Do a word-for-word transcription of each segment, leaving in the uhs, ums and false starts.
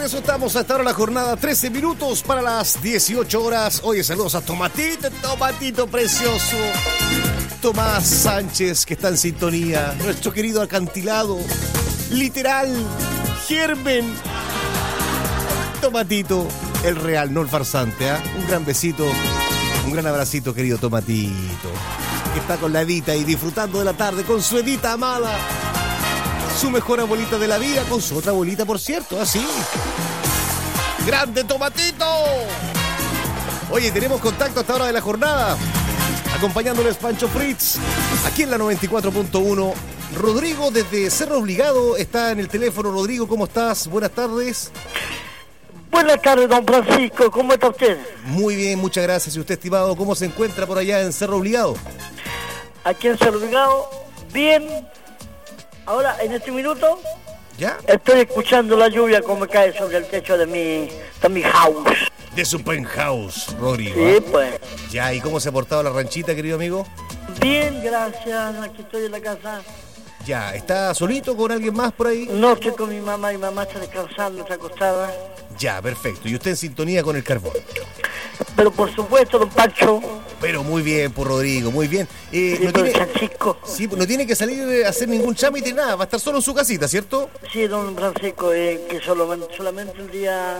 regreso estamos a esta hora la jornada, trece minutos para las dieciocho horas. Oye, saludos a Tomatito, Tomatito precioso. Tomás Sánchez, que está en sintonía. Nuestro querido acantilado, literal, Germen. Tomatito, el real, no el farsante, ¿eh? Un gran besito, un gran abracito, querido Tomatito, que está con la Edita y disfrutando de la tarde con su Edita amada. Su mejor abuelita de la vida, con su otra abuelita, por cierto, así. ¡Grande Tomatito! Oye, tenemos contacto a esta hora de la jornada. Acompañándoles Pancho Fritz, aquí en la noventa y cuatro punto uno. Rodrigo, desde Cerro Obligado, está en el teléfono. Rodrigo, ¿cómo estás? Buenas tardes. Buenas tardes, don Francisco. ¿Cómo está usted? Muy bien, muchas gracias. ¿Y usted, estimado, cómo se encuentra por allá en Cerro Obligado? Aquí en Cerro Obligado, bien. Ahora, en este minuto, ¿ya? Estoy escuchando la lluvia como cae sobre el techo de mi, de mi house. De su penthouse, Rodrigo. Sí, ¿eh? pues. Ya, ¿y cómo se ha portado la ranchita, querido amigo? Bien, gracias. Aquí estoy en la casa. Ya, ¿está solito con alguien más por ahí? No, estoy con mi mamá. Mi mamá está descansando, está acostada. Ya, perfecto. ¿Y usted en sintonía con el carbón? Pero por supuesto, don Pancho. Pero muy bien, por Rodrigo, muy bien. Eh, Sí, no, don tiene, Francisco. sí, no tiene que salir a hacer ningún trámite, nada. Va a estar solo en su casita, ¿cierto? Sí, don Francisco, eh, que solamente, solamente el día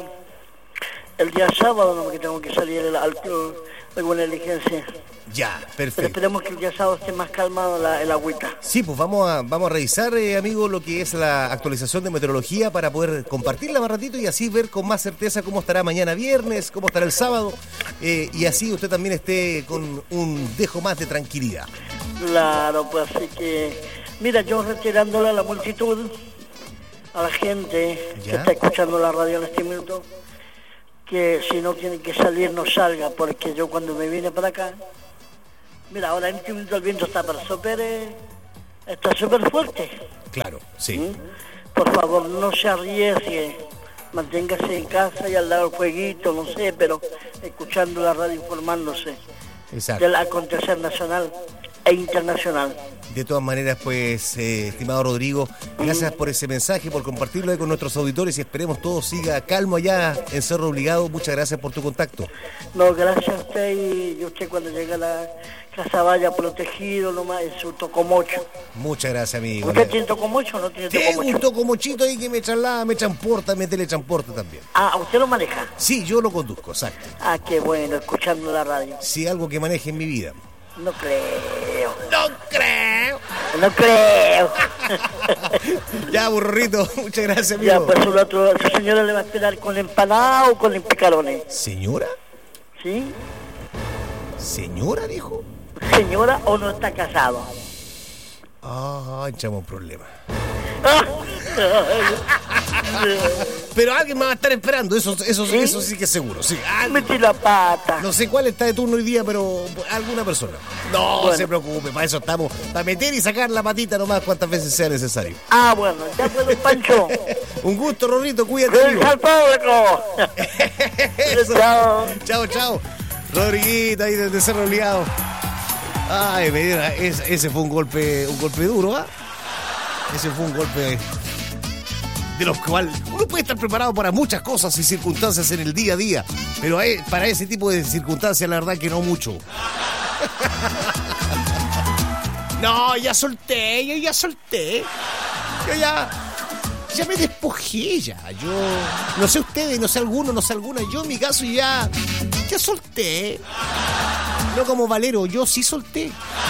el día sábado no, que tengo que salir al, al, alguna diligencia. Ya, Pero perfecto. esperemos que el día sábado esté más calmado la, el agüita. Sí, pues vamos a, vamos a revisar, eh, amigo, lo que es la actualización de meteorología para poder compartirla más ratito y así ver con más certeza cómo estará mañana viernes, cómo estará el sábado, eh, y así usted también esté con un dejo más de tranquilidad. Claro, pues así que, mira, yo retirándole a la multitud, a la gente ¿Ya? que está escuchando la radio en este minuto, que si no tiene que salir, no salga, porque yo cuando me vine para acá, mira, ahora en este minuto el viento está súper, está súper fuerte. Claro, sí. ¿Mm? Por favor, no se arriesgue, manténgase en casa y al lado del fueguito, no sé, pero escuchando la radio, informándose Exacto. del acontecer nacional e internacional. De todas maneras, pues, eh, estimado Rodrigo, gracias por ese mensaje, por compartirlo ahí con nuestros auditores y esperemos todo siga calmo allá en Cerro Obligado. Muchas gracias por tu contacto. No, gracias a usted y, y usted cuando llegue a la casa vaya protegido nomás en su tocomocho. Muchas gracias, amigo. ¿Usted tiene tocomocho o no tiene Tengo un tocomocho? tocomochito ahí que me traslada, me transporta, me teletransporta también. Ah, ¿usted lo maneja? Sí, yo lo conduzco, exacto. Ah, qué bueno, escuchando la radio. Sí, algo que maneje en mi vida. No creo, ¡No creo! no creo. Ya, burrito, muchas gracias, amigo. Ya, pues el otro, su señora le va a esperar con empanada o con picarones, ¿Señora? ¿sí? ¿Señora, dijo? ¿Señora o no está casado? Ah, echamos un problema. Pero alguien me va a estar esperando, eso, eso, ¿Sí? eso sí que es seguro. Sí, alguien. Metí la pata. No sé cuál está de turno hoy día, pero alguna persona. No Bueno. se preocupe, para eso estamos, para meter y sacar la patita nomás cuantas veces sea necesario. Ah, bueno, ya fue don Pancho. Un gusto, Rorrito, cuídate. ¡Del amigo. al público! Eso. Chao. Chao, chao. Rodriguito ahí desde Cerro Obligado. Ay, me dieron- ese, ese fue un golpe, un golpe duro, ¿ah? Ese fue un golpe de los cuales uno puede estar preparado para muchas cosas y circunstancias en el día a día, pero eh, para ese tipo de circunstancias la verdad que no mucho. No, ya solté, yo ya solté. Yo ya, ya me despojé ya. Yo, no sé ustedes, no sé alguno, no sé alguna. Yo en mi caso ya, ya solté. No como Valero, yo sí solté.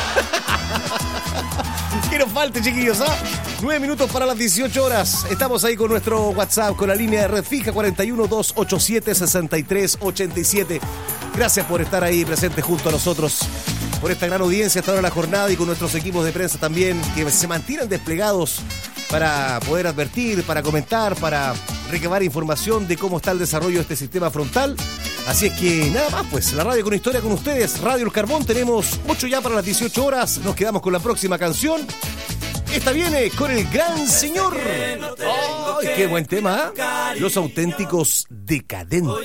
Que nos falte, chiquillos, ¿ah? Nueve minutos para las dieciocho horas. Estamos ahí con nuestro WhatsApp, con la línea de red fija cuarenta y uno, doscientos ochenta y siete, sesenta y tres ochenta y siete. Gracias por estar ahí presentes junto a nosotros, por esta gran audiencia hasta ahora de la jornada y con nuestros equipos de prensa también, que se mantienen desplegados para poder advertir, para comentar, para recabar información de cómo está el desarrollo de este sistema frontal. Así es que nada más, pues, la radio con historia con ustedes, Radio El Carbón. Tenemos ocho ya para las dieciocho horas. Nos quedamos con la próxima canción. Esta viene con el gran señor. ¡Ay, qué buen tema! ¿Eh? Los Auténticos Decadentes.